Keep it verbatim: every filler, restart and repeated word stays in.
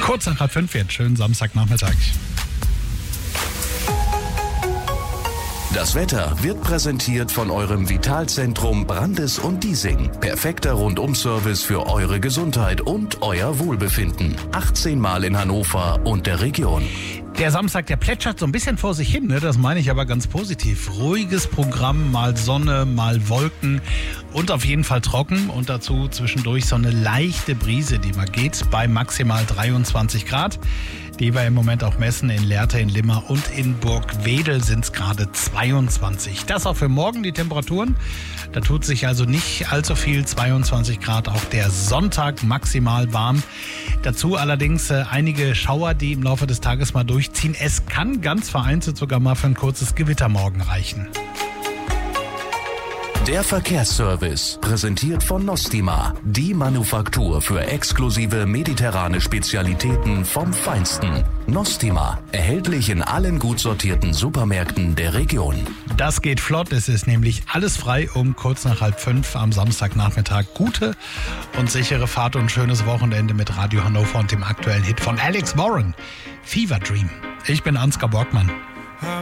Kurz nach halb fünf jetzt. Schönen Samstagnachmittag. Das Wetter wird präsentiert von eurem Vitalzentrum Brandes und Diesing. Perfekter Rundum-Service für eure Gesundheit und euer Wohlbefinden. achtzehn Mal in Hannover und der Region. Der Samstag, der plätschert so ein bisschen vor sich hin, ne? Das meine ich aber ganz positiv. Ruhiges Programm, mal Sonne, mal Wolken und auf jeden Fall trocken. Und dazu zwischendurch so eine leichte Brise, die mal geht, bei maximal dreiundzwanzig Grad. Die wir im Moment auch messen in Lehrte, in Limmer und in Burgwedel sind es gerade zweiundzwanzig. Das auch für morgen die Temperaturen. Da tut sich also nicht allzu viel, zweiundzwanzig Grad. Auch der Sonntag maximal warm. Dazu allerdings äh, einige Schauer, die im Laufe des Tages mal durchziehen. Es kann ganz vereinzelt sogar mal für ein kurzes Gewitter morgen reichen. Der Verkehrsservice, präsentiert von Nostima, die Manufaktur für exklusive mediterrane Spezialitäten vom Feinsten. Nostima, erhältlich in allen gut sortierten Supermärkten der Region. Das geht flott, es ist nämlich alles frei um kurz nach halb fünf am Samstagnachmittag. Gute und sichere Fahrt und schönes Wochenende mit Radio Hannover und dem aktuellen Hit von Alex Warren, Fever Dream. Ich bin Ansgar Borgmann.